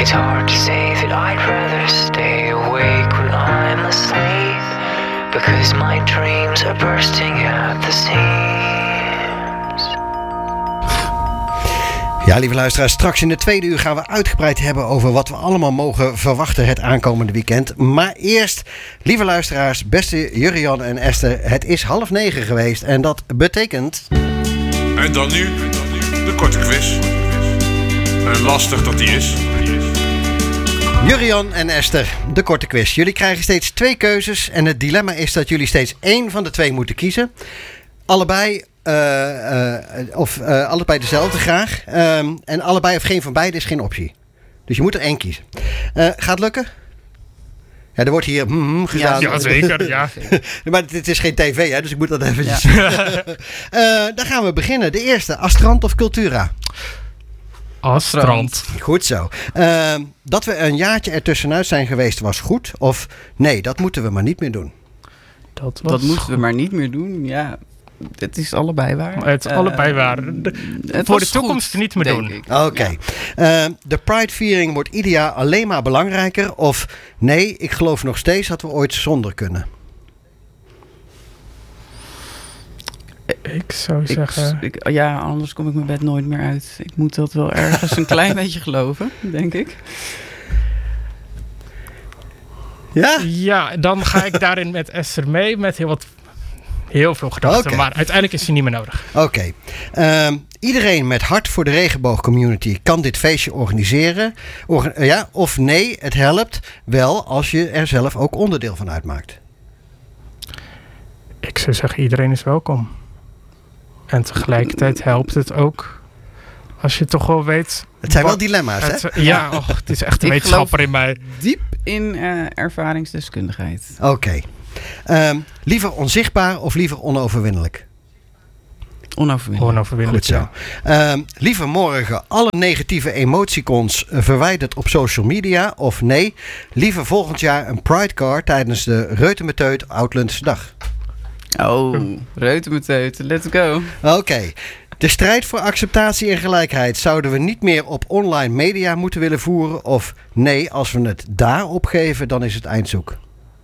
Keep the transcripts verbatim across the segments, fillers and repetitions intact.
It's hard to say that I'd rather stay awake when I'm asleep, because my dreams are bursting at the seams. Ja, lieve luisteraars, straks in de tweede uur gaan we uitgebreid hebben over wat we allemaal mogen verwachten het aankomende weekend. Maar eerst, lieve luisteraars, beste Jurriaan en Esther, het is half negen geweest en dat betekent... En dan nu de korte quiz. En lastig dat die is. Jurriaan en Esther, de korte quiz. Jullie krijgen steeds twee keuzes en het dilemma is dat jullie steeds één van de twee moeten kiezen. Allebei, uh, uh, of uh, allebei dezelfde graag. Um, en allebei of geen van beide is geen optie. Dus je moet er één kiezen. Uh, gaat het lukken? Ja, er wordt hier mm, gedaan. Ja, zeker, ja. Maar het is geen tv, hè, dus ik moet dat eventjes... Ja. uh, dan gaan we beginnen. De eerste, Astrand of Cultura? Astrand. Goed zo. Uh, dat we een jaartje ertussenuit zijn geweest was goed? Of nee, dat moeten we maar niet meer doen? Dat, was dat moeten we maar niet meer doen, ja. Het is allebei waar. Het is uh, allebei waar. De, voor de toekomst goed, niet meer doen. Oké. Okay. Ja. Uh, de Pride Viering wordt ieder jaar alleen maar belangrijker. Of nee, ik geloof nog steeds dat we ooit zonder kunnen. Ik zou zeggen... Ik, ik, ja, anders kom ik mijn bed nooit meer uit. Ik moet dat wel ergens een klein beetje geloven, denk ik. Ja? Ja, dan ga ik daarin met Esther mee. Met heel wat... Heel veel gedachten, okay. Maar uiteindelijk is die niet meer nodig. Oké. Okay. Uh, iedereen met hart voor de regenboogcommunity kan dit feestje organiseren. Orga- ja, of nee, het helpt wel als je er zelf ook onderdeel van uitmaakt. Ik zou zeggen, iedereen is welkom. En tegelijkertijd helpt het ook als je toch wel weet... Het zijn wat, wel dilemma's, het, hè? Ja, oh, het is echt een wetenschapper in mij. Diep in uh, ervaringsdeskundigheid. Oké. Okay. Um, liever onzichtbaar of liever onoverwinnelijk? Onoverwinnelijk. Onoverwinnelijk, goed zo. Ja. Um, liever morgen alle negatieve emoticons verwijderd op social media? Of nee, liever volgend jaar een Pride car tijdens de Reutemeteut Oudlundse Dag? Oh, Reutemeteut, let's go. Oké. Okay. De strijd voor acceptatie en gelijkheid zouden we niet meer op online media moeten willen voeren? Of nee, als we het daar opgeven, dan is het eindzoek?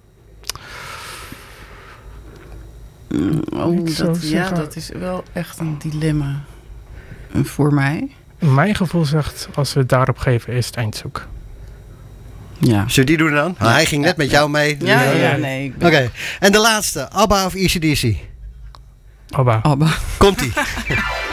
Oh, dat, ja, dat is wel echt een dilemma voor mij. Mijn gevoel zegt, als we het daarop geven, is het eindzoek. Ja. Zullen we die doen dan? Ja. Hij ging net met jou mee. Ja, ja, ja nee. Oké. Okay. En de laatste, ABBA of A C D C? ABBA. ABBA. Komt-ie.